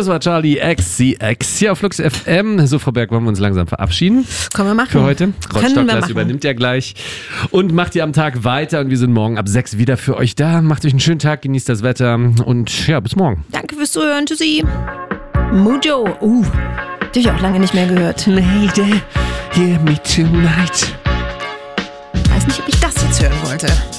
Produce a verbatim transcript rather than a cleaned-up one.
Das war Charlie X C X hier auf Flux F M. So, Frau Berg, wollen wir uns langsam verabschieden? Können wir machen. Für heute. Rod Können wir Stocklers machen. übernimmt ja gleich und macht ihr am Tag weiter. Und wir sind morgen ab sechs wieder für euch da. Macht euch einen schönen Tag, genießt das Wetter und ja, bis morgen. Danke fürs Zuhören. Tschüssi. Mujo. Uh, die habe ich auch lange nicht mehr gehört. Lady, hear me tonight. Ich weiß nicht, ob ich das jetzt hören wollte.